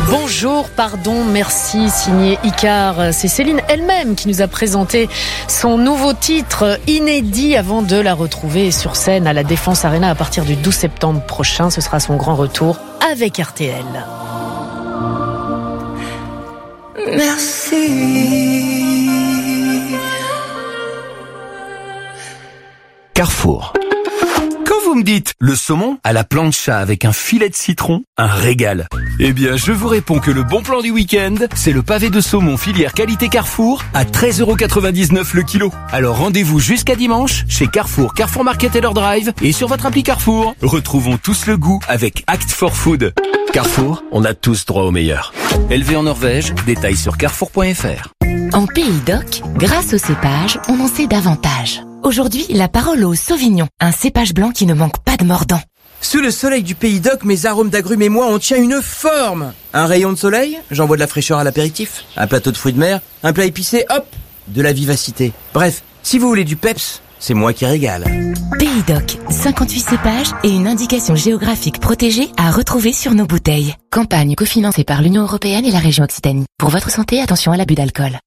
Bonjour, pardon, merci, signé Icare. C'est Céline elle-même qui nous a présenté son nouveau titre inédit avant de la retrouver sur scène à la Défense Arena à partir du 12 septembre prochain. Ce sera son grand retour avec RTL. Merci. Carrefour. Quand vous me dites le saumon à la plancha avec un filet de citron, un régal. Eh bien, je vous réponds que le bon plan du week-end, c'est le pavé de saumon filière qualité Carrefour à 13,99€ le kilo. Alors rendez-vous jusqu'à dimanche chez Carrefour, Carrefour Market et leur drive et sur votre appli Carrefour. Retrouvons tous le goût avec Act for Food. Carrefour, on a tous droit au meilleur. Élevé en Norvège, détails sur carrefour.fr. En Pays d'Oc, grâce au cépage, on en sait davantage. Aujourd'hui, la parole au Sauvignon, un cépage blanc qui ne manque pas de mordant. Sous le soleil du Pays d'Oc, mes arômes d'agrumes et moi, on tient une forme. Un rayon de soleil, j'envoie de la fraîcheur à l'apéritif. Un plateau de fruits de mer, un plat épicé, hop, de la vivacité. Bref, si vous voulez du peps, c'est moi qui régale. Pays d'Oc, 58 cépages et une indication géographique protégée à retrouver sur nos bouteilles. Campagne cofinancée par l'Union Européenne et la région Occitanie. Pour votre santé, attention à l'abus d'alcool.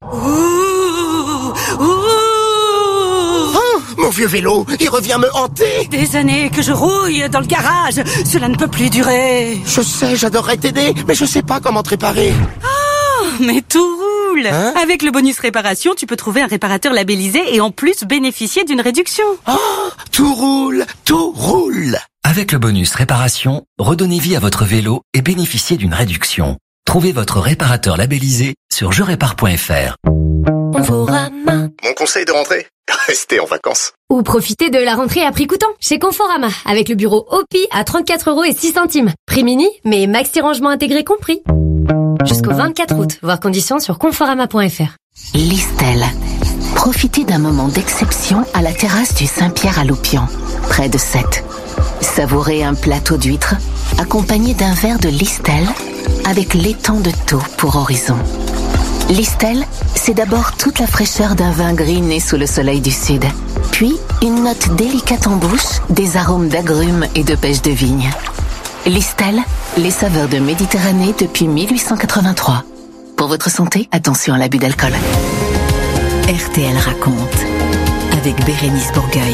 Mon vieux vélo, il revient me hanter. Des années que je rouille dans le garage, cela ne peut plus durer. Je sais, j'adorerais t'aider, mais je sais pas comment te réparer. Oh, mais tout roule. Hein? Avec le bonus réparation, tu peux trouver un réparateur labellisé et en plus bénéficier d'une réduction. Oh, tout roule, tout roule. Avec le bonus réparation, redonnez vie à votre vélo et bénéficiez d'une réduction. Trouvez votre réparateur labellisé sur jerépare.fr. Conforama. Mon conseil de rentrée, restez en vacances. Ou profitez de la rentrée à prix coûtant chez Conforama avec le bureau OPI à 34,06€. Prix mini, mais maxi rangement intégré compris. Jusqu'au 24 août, voir conditions sur conforama.fr. Listel. Profitez d'un moment d'exception à la terrasse du Saint-Pierre à Loupian, près de Sète. Savourez un plateau d'huîtres accompagné d'un verre de Listel avec l'étang de Thau pour horizon. Listel, c'est d'abord toute la fraîcheur d'un vin gris né sous le soleil du sud. Puis, une note délicate en bouche, des arômes d'agrumes et de pêche de vigne. Listel, les saveurs de Méditerranée depuis 1883. Pour votre santé, attention à l'abus d'alcool. RTL raconte, avec Bérénice Bourgueil.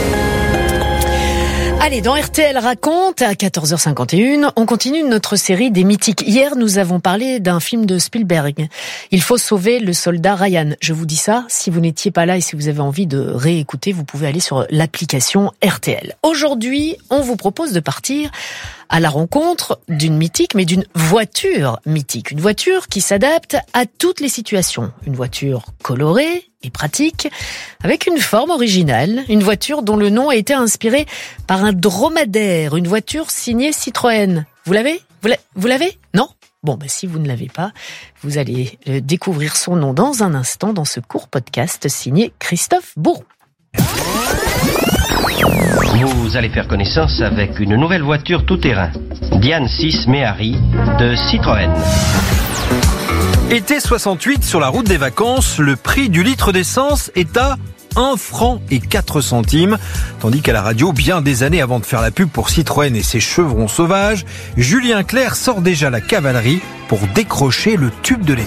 Allez, dans RTL raconte, à 14h51, on continue notre série des mythiques. Hier, nous avons parlé d'un film de Spielberg. Il faut sauver le soldat Ryan. Je vous dis ça, si vous n'étiez pas là et si vous avez envie de réécouter, vous pouvez aller sur l'application RTL. Aujourd'hui, on vous propose de partir à la rencontre d'une mythique, mais d'une voiture mythique. Une voiture qui s'adapte à toutes les situations. Une voiture colorée et pratique, avec une forme originale. Une voiture dont le nom a été inspiré par un dromadaire. Une voiture signée Citroën. Vous l'avez ? Vous l'avez ? Non ? Bon, si vous ne l'avez pas, vous allez découvrir son nom dans un instant dans ce court podcast signé Christophe Bourron. Vous allez faire connaissance avec une nouvelle voiture tout-terrain, Diane 6 Méhari de Citroën. Été 68, sur la route des vacances, le prix du litre d'essence est à 1 franc et 4 centimes. Tandis qu'à la radio, bien des années avant de faire la pub pour Citroën et ses chevrons sauvages, Julien Clerc sort déjà la cavalerie pour décrocher le tube de l'été.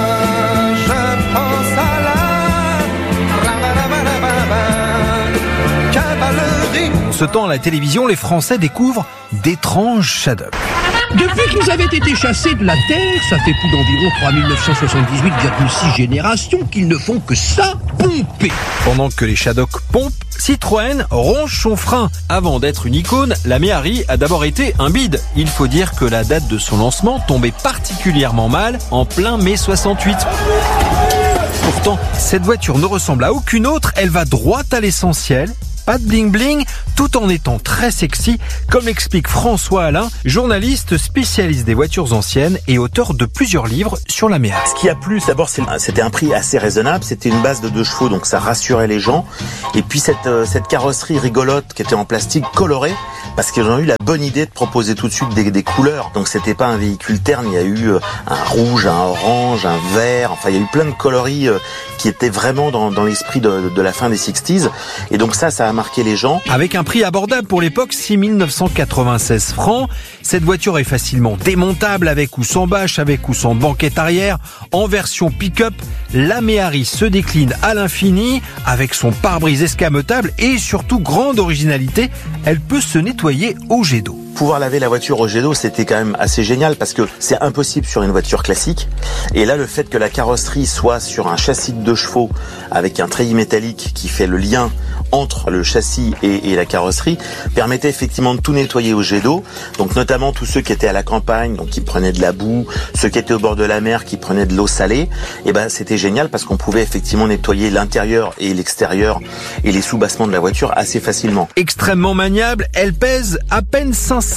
En ce temps, à la télévision, les Français découvrent d'étranges shadows. Depuis qu'ils avaient été chassés de la Terre, ça fait plus d'environ 3978,6 générations qu'ils ne font que ça pomper. Pendant que les Shadocks pompent, Citroën ronge son frein. Avant d'être une icône, la Méhari a d'abord été un bide. Il faut dire que la date de son lancement tombait particulièrement mal en plein mai 68. Pourtant, cette voiture ne ressemble à aucune autre, elle va droit à l'essentiel. Pas de bling-bling, tout en étant très sexy, comme l'explique François Alain, journaliste spécialiste des voitures anciennes et auteur de plusieurs livres sur la Méhari. Ce qui a plu, d'abord, c'était un prix assez raisonnable, c'était une base de 2 chevaux, donc ça rassurait les gens. Et puis cette carrosserie rigolote qui était en plastique coloré, parce qu'ils ont eu la bonne idée de proposer tout de suite des couleurs. Donc c'était pas un véhicule terne, il y a eu un rouge, un orange, un vert, enfin il y a eu plein de coloris qui étaient vraiment dans l'esprit de la fin des 60s. Et donc ça a marqué les gens. Avec un prix abordable pour l'époque, 6 996 francs. Cette voiture est facilement démontable avec ou sans bâche, avec ou sans banquette arrière. En version pick-up, la Méhari se décline à l'infini avec son pare-brise escamotable et surtout grande originalité, elle peut se nettoyer au jet d'eau. Pouvoir laver la voiture au jet d'eau, c'était quand même assez génial parce que c'est impossible sur une voiture classique. Et là, le fait que la carrosserie soit sur un châssis de 2 chevaux avec un treillis métallique qui fait le lien entre le châssis et la carrosserie permettait effectivement de tout nettoyer au jet d'eau. Donc notamment tous ceux qui étaient à la campagne, donc qui prenaient de la boue, ceux qui étaient au bord de la mer, qui prenaient de l'eau salée. Et ben c'était génial parce qu'on pouvait effectivement nettoyer l'intérieur et l'extérieur et les sous-bassements de la voiture assez facilement. Extrêmement maniable, elle pèse à peine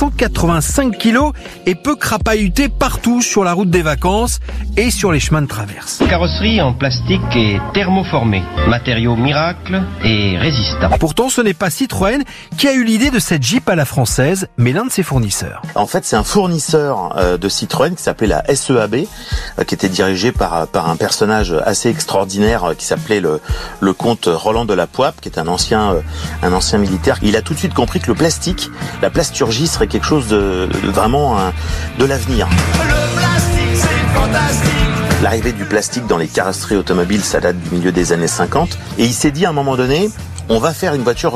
585 kilos et peut crapahuter partout sur la route des vacances et sur les chemins de traverse. Carrosserie en plastique et thermoformé, matériau miracle et résistant. Pourtant, ce n'est pas Citroën qui a eu l'idée de cette Jeep à la française, mais l'un de ses fournisseurs. En fait, c'est un fournisseur de Citroën qui s'appelait la SEAB, qui était dirigé par un personnage assez extraordinaire qui s'appelait le comte Roland de la Poipe, qui est un ancien militaire. Il a tout de suite compris que le plastique, la plasturgie serait quelque chose de vraiment de l'avenir. Le plastique, c'est fantastique. L'arrivée du plastique dans les carrosseries automobiles, ça date du milieu des années 50. Et il s'est dit à un moment donné, on va faire une voiture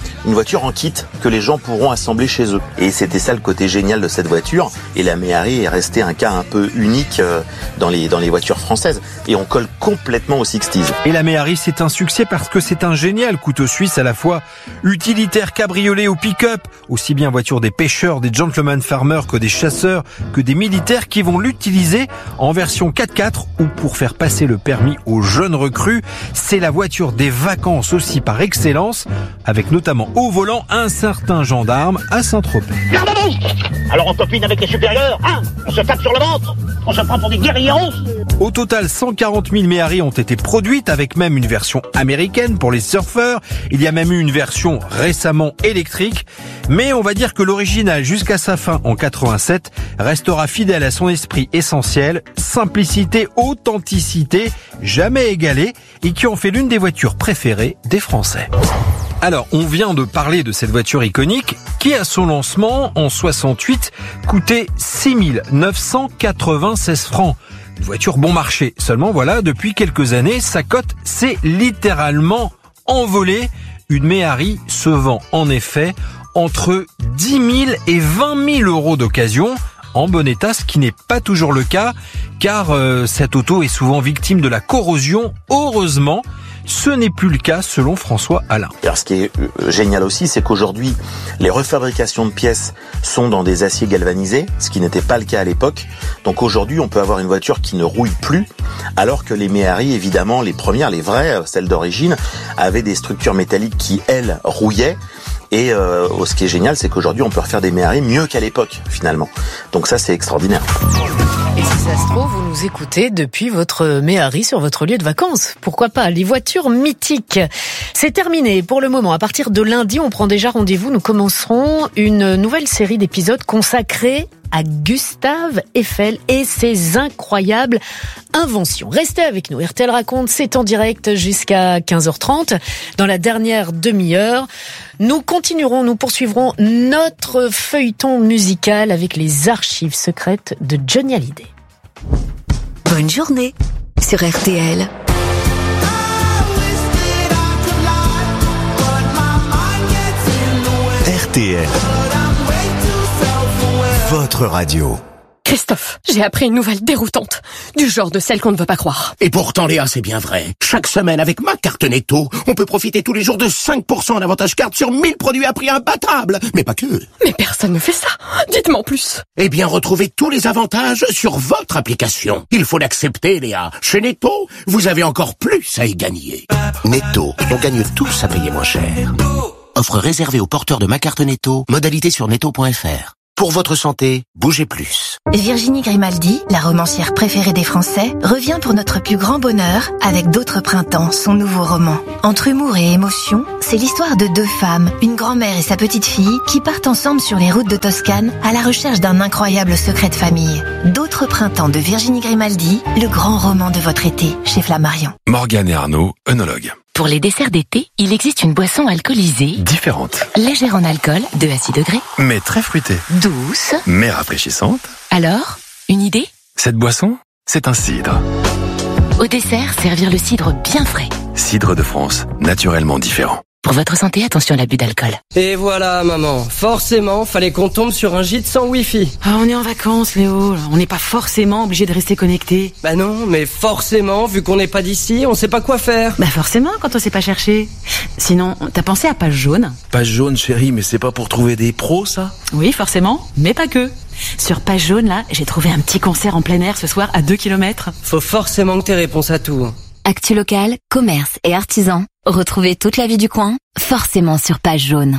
en kit que les gens pourront assembler chez eux. Et c'était ça le côté génial de cette voiture. Et la Méhari est restée un cas un peu unique dans les voitures françaises. Et on colle complètement aux 60s. Et la Méhari, c'est un succès parce que c'est un génial couteau suisse à la fois utilitaire, cabriolet ou pick-up, aussi bien voiture des pêcheurs, des gentleman farmers que des chasseurs, que des militaires qui vont l'utiliser en version 4x4 ou pour faire passer le permis aux jeunes recrues. C'est la voiture des vacances aussi par excellence, avec notamment au volant un certain gendarme à Saint-Tropez. Garde-nous! Alors on copine avec les supérieurs, hein? On se tape sur le ventre? On se prend pour des guerrieros? Au total, 140 000 Méhari ont été produites, avec même une version américaine pour les surfeurs. Il y a même eu une version récemment électrique. Mais on va dire que l'original, jusqu'à sa fin en 87, restera fidèle à son esprit essentiel, simplicité, authenticité, jamais égalée, et qui ont fait l'une des voitures préférées des Français. Alors, on vient de parler de cette voiture iconique qui, à son lancement en 68, coûtait 6 996 francs. Une voiture bon marché. Seulement, voilà, depuis quelques années, sa cote s'est littéralement envolée. Une Méhari se vend en effet entre 10 000 et 20 000 euros d'occasion, en bon état, ce qui n'est pas toujours le cas, car cette auto est souvent victime de la corrosion. Heureusement, ce n'est plus le cas selon François Alain. Alors ce qui est génial aussi, c'est qu'aujourd'hui, les refabrications de pièces sont dans des aciers galvanisés, ce qui n'était pas le cas à l'époque. Donc aujourd'hui, on peut avoir une voiture qui ne rouille plus, alors que les Méhari, évidemment, les premières, les vraies, celles d'origine, avaient des structures métalliques qui, elles, rouillaient. Et ce qui est génial, c'est qu'aujourd'hui, on peut refaire des Méhari mieux qu'à l'époque, finalement. Donc ça, c'est extraordinaire. Et si ça se trouve, vous nous écoutez depuis votre Méhari sur votre lieu de vacances. Pourquoi pas? Les voitures mythiques. C'est terminé pour le moment. À partir de lundi, on prend déjà rendez-vous. Nous commencerons une nouvelle série d'épisodes consacrés à Gustave Eiffel et ses incroyables inventions. Restez avec nous. RTL raconte, c'est en direct jusqu'à 15h30. Dans la dernière demi-heure, nous poursuivrons notre feuilleton musical avec les archives secrètes de Johnny Hallyday. Bonne journée sur RTL. RTL. Votre radio. Christophe, j'ai appris une nouvelle déroutante, du genre de celle qu'on ne veut pas croire. Et pourtant, Léa, c'est bien vrai. Chaque semaine, avec ma carte Netto, on peut profiter tous les jours de 5% en avantage carte sur 1000 produits à prix imbattable. Mais pas que. Mais personne ne fait ça. Dites-moi en plus. Eh bien, retrouvez tous les avantages sur votre application. Il faut l'accepter, Léa. Chez Netto, vous avez encore plus à y gagner. Netto, on gagne tous à payer moins cher. Offre réservée aux porteurs de ma carte Netto. Modalité sur netto.fr. Pour votre santé, bougez plus. Virginie Grimaldi, la romancière préférée des Français, revient pour notre plus grand bonheur avec D'autres printemps, son nouveau roman. Entre humour et émotion, c'est l'histoire de 2 femmes, une grand-mère et sa petite-fille, qui partent ensemble sur les routes de Toscane à la recherche d'un incroyable secret de famille. D'autres printemps de Virginie Grimaldi, le grand roman de votre été, chez Flammarion. Morgane et Arnaud, œnologues. Pour les desserts d'été, il existe une boisson alcoolisée, Différente, légère en alcool, 2 à 6 degrés, mais très fruitée, douce. mais rafraîchissante. Alors, une idée ? Cette boisson, c'est un cidre. Au dessert, servir le cidre bien frais. Cidre de France, naturellement différent. Pour votre santé, attention à l'abus d'alcool. Et voilà, maman. Forcément, fallait qu'on tombe sur un gîte sans wifi. Ah, on est en vacances, Léo. On n'est pas forcément obligé de rester connecté. Bah non, mais forcément, vu qu'on n'est pas d'ici, on sait pas quoi faire. Bah forcément, quand on sait pas chercher. Sinon, t'as pensé à Page Jaune ? Page Jaune, chérie, mais c'est pas pour trouver des pros, ça ? Oui, forcément, mais pas que. Sur Page Jaune, là, j'ai trouvé un petit concert en plein air ce soir à 2 km. Faut forcément que t'aies réponse à tout. Actu locale, commerce et artisans. Retrouvez toute la vie du coin, forcément sur Page Jaune.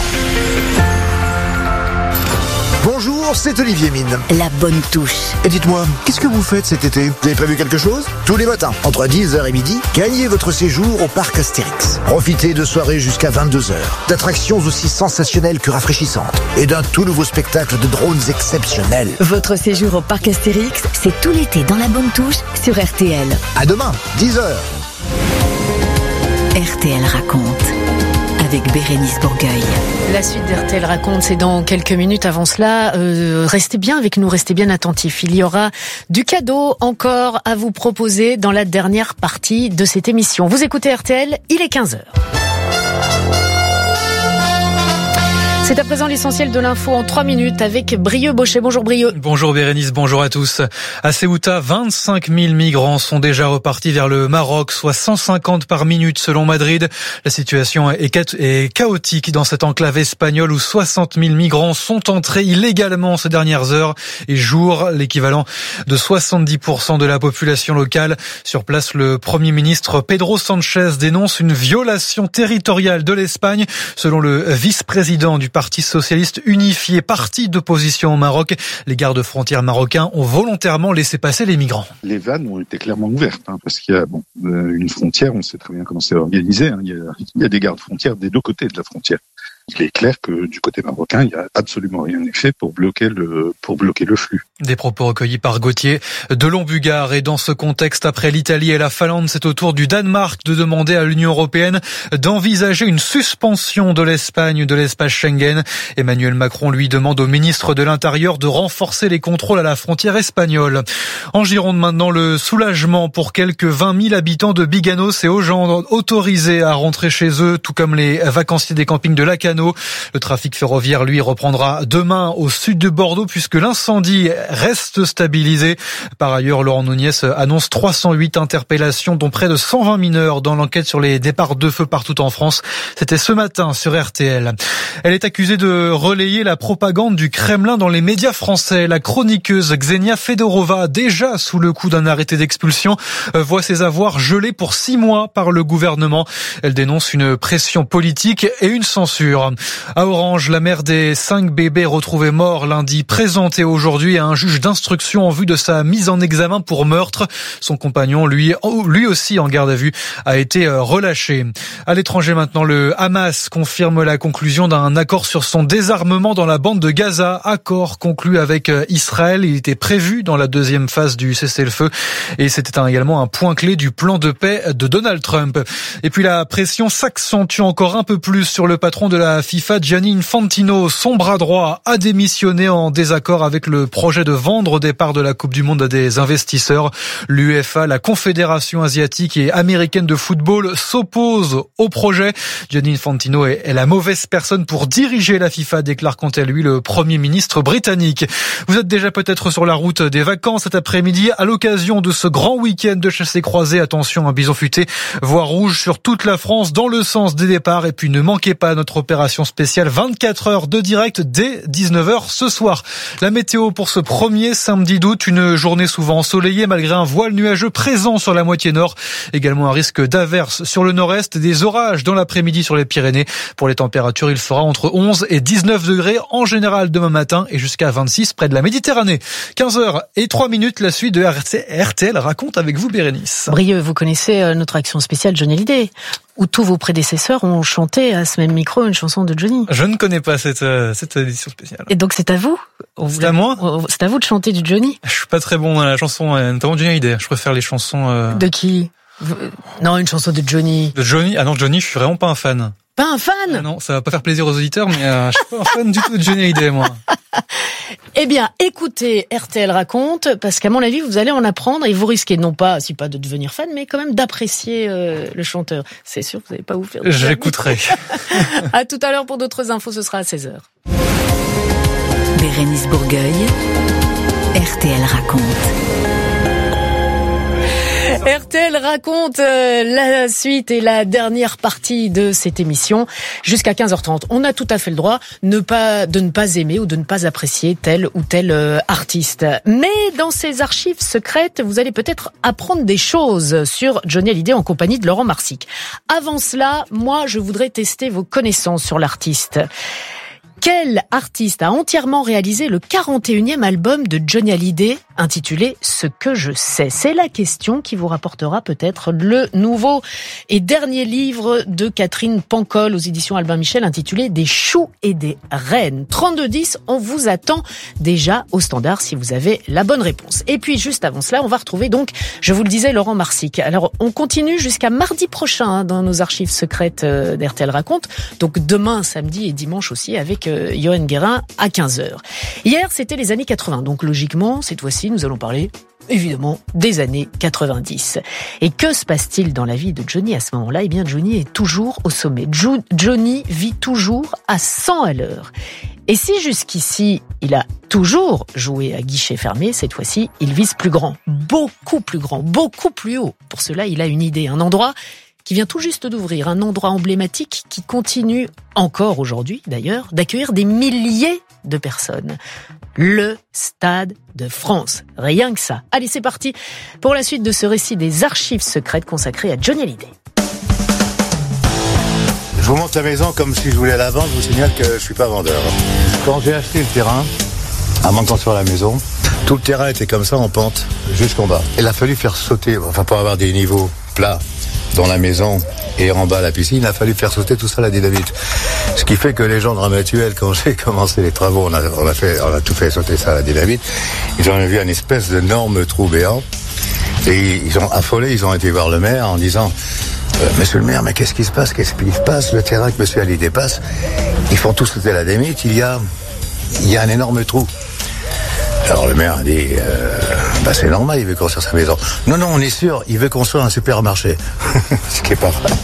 Bonjour, c'est Olivier Mine. La bonne touche. Et dites-moi, qu'est-ce que vous faites cet été ? Vous avez prévu quelque chose ? Tous les matins, entre 10h et midi, gagnez votre séjour au parc Astérix. Profitez de soirées jusqu'à 22h, d'attractions aussi sensationnelles que rafraîchissantes, et d'un tout nouveau spectacle de drones exceptionnels. Votre séjour au parc Astérix, c'est tout l'été dans la bonne touche sur RTL. À demain, 10h. RTL raconte. Avec Bérénice Bourgueil. La suite d'RTL raconte, c'est dans quelques minutes. Avant cela, restez bien avec nous, restez bien attentifs. Il y aura du cadeau encore à vous proposer dans la dernière partie de cette émission. Vous écoutez RTL, il est 15h. C'est à présent l'essentiel de l'info en 3 minutes avec Brieux Bochet. Bonjour Brieux. Bonjour Bérénice, bonjour à tous. À Ceuta, 25 000 migrants sont déjà repartis vers le Maroc, soit 150 par minute selon Madrid. La situation est chaotique dans cette enclave espagnole où 60 000 migrants sont entrés illégalement ces dernières heures et jours, l'équivalent de 70% de la population locale. Sur place, le Premier ministre Pedro Sánchez dénonce une violation territoriale de l'Espagne. Selon le vice-président du Parti socialiste unifié, parti d'opposition au Maroc, les gardes-frontières marocains ont volontairement laissé passer les migrants. Les vannes ont été clairement ouvertes, parce qu'il y a une frontière, on sait très bien comment c'est organisé, il y a des gardes-frontières des deux côtés de la frontière. Il est clair que du côté marocain, il n'y a absolument rien fait pour bloquer le flux. Des propos recueillis par Gauthier de Lombugard. Et dans ce contexte, après l'Italie et la Finlande, c'est au tour du Danemark de demander à l'Union européenne d'envisager une suspension de l'Espagne de l'espace Schengen. Emmanuel Macron lui demande au ministre de l'Intérieur de renforcer les contrôles à la frontière espagnole. En Gironde maintenant, le soulagement pour quelques 20 000 habitants de Biganos et Augendre autorisés à rentrer chez eux, tout comme les vacanciers des campings de Lacanau. Le trafic ferroviaire, lui, reprendra demain au sud de Bordeaux puisque l'incendie reste stabilisé. Par ailleurs, Laurent Nunez annonce 308 interpellations, dont près de 120 mineurs dans l'enquête sur les départs de feu partout en France. C'était ce matin sur RTL. Elle est accusée de relayer la propagande du Kremlin dans les médias français. La chroniqueuse Ksenia Fedorova, déjà sous le coup d'un arrêté d'expulsion, voit ses avoirs gelés pour 6 mois par le gouvernement. Elle dénonce une pression politique et une censure. À Orange, la mère des 5 bébés retrouvés morts lundi, présentée aujourd'hui à un juge d'instruction en vue de sa mise en examen pour meurtre. Son compagnon, lui aussi en garde à vue, a été relâché. À l'étranger maintenant, le Hamas confirme la conclusion d'un accord sur son désarmement dans la bande de Gaza. Accord conclu avec Israël. Il était prévu dans la deuxième phase du cessez-le-feu et c'était également un point clé du plan de paix de Donald Trump. Et puis la pression s'accentue encore un peu plus sur le patron de la FIFA, Gianni Infantino. Son bras droit a démissionné en désaccord avec le projet de vendre des parts de la Coupe du Monde à des investisseurs. L'UEFA, la Confédération asiatique et américaine de football, s'oppose au projet. Gianni Infantino est la mauvaise personne pour diriger la FIFA, déclare quant à lui le Premier ministre britannique. Vous êtes déjà peut-être sur la route des vacances cet après-midi à l'occasion de ce grand week-end de chassé-croisé. Attention, un bison futé voie rouge sur toute la France dans le sens des départs. Et puis ne manquez pas notre opération spéciale 24 heures de direct dès 19h ce soir. La météo pour ce premier samedi d'août, une journée souvent ensoleillée malgré un voile nuageux présent sur la moitié nord. Également un risque d'averse sur le nord-est et des orages dans l'après-midi sur les Pyrénées. Pour les températures, il fera entre 11 et 19 degrés en général demain matin et jusqu'à 26 près de la Méditerranée. 15h03, la suite de RTL raconte avec vous Bérénice. Brieux, vous connaissez notre action spéciale Johnny Hallyday. où tous vos prédécesseurs ont chanté à ce même micro une chanson de Johnny. Je ne connais pas cette édition spéciale. Et donc c'est à vous? C'est à moi? C'est à vous de chanter du Johnny? Je suis pas très bon dans la chanson, notamment Johnny Hallyday. Je préfère les chansons... De qui? Non, une chanson de Johnny. De Johnny? Ah non, Johnny, je suis vraiment pas un fan. Pas un fan? Non, ça va pas faire plaisir aux auditeurs, mais je suis pas un fan du tout de Johnny Hallyday, moi. Eh bien, écoutez RTL raconte, parce qu'à mon avis, vous allez en apprendre et vous risquez non pas, si pas de devenir fan, mais quand même d'apprécier le chanteur. C'est sûr, vous n'allez pas vous faire... J'écouterai. À tout à l'heure pour d'autres infos, ce sera à 16h. Bérénice Bourgueil, RTL raconte. RTL raconte la suite et la dernière partie de cette émission jusqu'à 15h30. On a tout à fait le droit de ne pas aimer ou de ne pas apprécier tel ou tel artiste. Mais dans ces archives secrètes, vous allez peut-être apprendre des choses sur Johnny Hallyday en compagnie de Laurent Marsic. Avant cela, moi, je voudrais tester vos connaissances sur l'artiste. Quel artiste a entièrement réalisé le 41e album de Johnny Hallyday intitulé « Ce que je sais ». C'est la question qui vous rapportera peut-être le nouveau et dernier livre de Catherine Pancol aux éditions Albin Michel intitulé « Des choux et des reines ». 32-10, on vous attend déjà au standard si vous avez la bonne réponse. Et puis juste avant cela, on va retrouver donc, je vous le disais, Laurent Marsic. Alors on continue jusqu'à mardi prochain dans nos archives secrètes d'RTL Raconte. Donc demain, samedi et dimanche aussi avec Yoann Guérin à 15h. Hier, c'était les années 80. Donc logiquement, cette fois-ci, nous allons parler évidemment des années 90. Et que se passe-t-il dans la vie de Johnny à ce moment-là? Eh bien, Johnny est toujours au sommet. Johnny vit toujours à 100 à l'heure. Et si jusqu'ici, il a toujours joué à guichet fermé, cette fois-ci, il vise plus grand, beaucoup plus haut. Pour cela, il a une idée, un endroit qui vient tout juste d'ouvrir, un endroit emblématique qui continue encore aujourd'hui, d'ailleurs, d'accueillir des milliers de personnes. Le Stade de France. Rien que ça. Allez, c'est parti pour la suite de ce récit des archives secrètes consacrées à Johnny Hallyday. Je vous montre la maison comme si je voulais la vendre, je vous signale que je suis pas vendeur. Quand j'ai acheté le terrain, en montant sur la maison, tout le terrain était comme ça en pente, jusqu'en bas. Il a fallu faire sauter, enfin pour avoir des niveaux plats dans la maison et en bas à la piscine, il a fallu faire sauter tout ça la dynamite. Ce qui fait que les gens de Ramatuelle, quand j'ai commencé les travaux, on a tout fait sauter ça à la dynamite, ils ont vu un espèce d'énorme trou béant et ils ont affolé, ils ont été voir le maire en disant Monsieur le maire, mais qu'est-ce qui se passe? Le terrain que Monsieur Hallyday passe, ils font tout sauter la dynamite, il y a un énorme trou. Alors le maire a dit, c'est normal, il veut construire sa maison. Non, on est sûr, il veut construire un supermarché. Ce qui est pas vrai.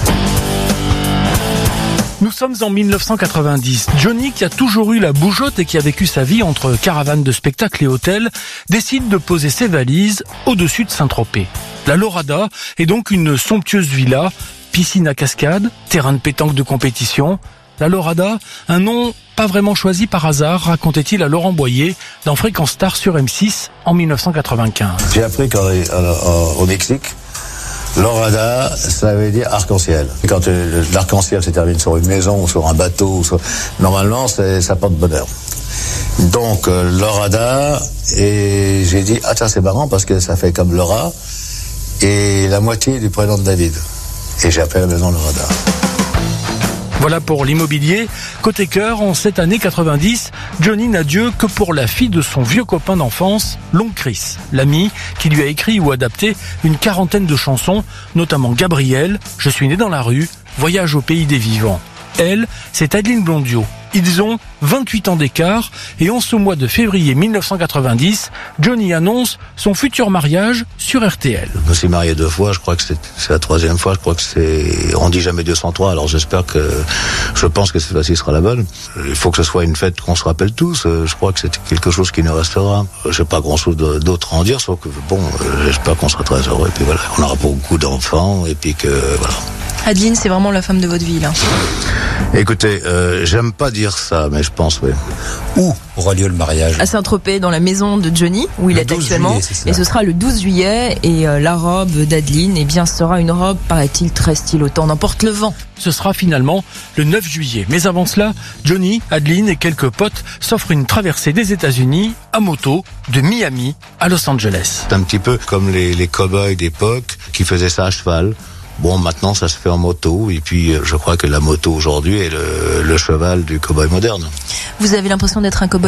Nous sommes en 1990. Johnny, qui a toujours eu la bougeotte et qui a vécu sa vie entre caravanes de spectacles et hôtels, décide de poser ses valises au-dessus de Saint-Tropez. La Lorada est donc une somptueuse villa, piscine à cascade, terrain de pétanque de compétition. La Lorada, un nom pas vraiment choisi par hasard, racontait-il à Laurent Boyer dans Fréquence Star sur M6 en 1995. J'ai appris qu'au Mexique, Lorada, ça veut dire arc-en-ciel. Quand l'arc-en-ciel se termine sur une maison ou sur un bateau, normalement, ça porte bonheur. Donc, Lorada, et j'ai dit, tiens, c'est marrant parce que ça fait comme Laura et la moitié du prénom de David. Et j'ai appelé la maison Lorada. Voilà pour l'immobilier. Côté cœur, en cette année 90, Johnny n'a Dieu que pour la fille de son vieux copain d'enfance, l'oncle Chris, l'ami qui lui a écrit ou adapté une quarantaine de chansons, notamment Gabriel, Je suis né dans la rue, Voyage au pays des vivants. Elle, c'est Adeline Blondiot. Ils ont 28 ans d'écart et en ce mois de février 1990, Johnny annonce son futur mariage sur RTL. Je me suis marié 2 fois, je crois que c'est la 3e fois, je crois que on dit jamais 203, alors je pense que cette fois-ci sera la bonne. Il faut que ce soit une fête qu'on se rappelle tous, je crois que c'est quelque chose qui nous restera. J'ai pas grand-chose d'autre à en dire, sauf que j'espère qu'on sera très heureux, et puis voilà, on aura beaucoup d'enfants, et puis que voilà. Adeline, c'est vraiment la femme de votre vie, là. Écoutez, j'aime pas dire ça, mais je pense, oui. Où aura lieu le mariage? À Saint-Tropez, dans la maison de Johnny, où il est actuellement. Et ce sera le 12 juillet. Et la robe d'Adeline, sera une robe, paraît-il, très style autant n'emporte le vent. Ce sera finalement le 9 juillet. Mais avant cela, Johnny, Adeline et quelques potes s'offrent une traversée des États-Unis à moto de Miami à Los Angeles. C'est un petit peu comme les cow-boys d'époque qui faisaient ça à cheval. Bon, maintenant, ça se fait en moto. Et puis, je crois que la moto aujourd'hui est le cheval du cow-boy moderne. Vous avez l'impression d'être un cow-boy